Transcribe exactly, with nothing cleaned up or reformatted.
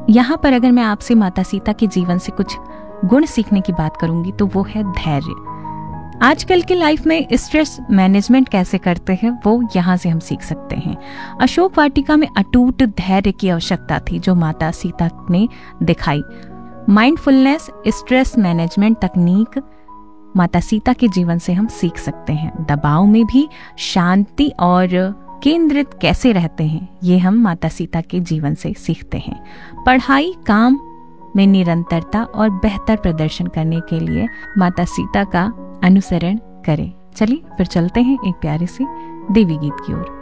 यहाँ पर अगर मैं आपसे माता सीता के जीवन से कुछ गुण सीखने की बात करूंगी तो वो है धैर्य। आजकल की लाइफ में स्ट्रेस मैनेजमेंट कैसे करते हैं वो यहाँ से हम सीख सकते हैं। अशोक वाटिका में अटूट धैर्य की आवश्यकता थी जो माता सीता ने दिखाई। माइंडफुलनेस स्ट्रेस मैनेजमेंट तकनीक माता सीता के जीवन से हम सीख सकते हैं। दबाव में भी शांति और केंद्रित कैसे रहते हैं ये हम माता सीता के जीवन से सीखते हैं। पढ़ाई काम में निरंतरता और बेहतर प्रदर्शन करने के लिए माता सीता का अनुसरण करें। चलिए फिर चलते हैं एक प्यारे से देवी गीत की ओर।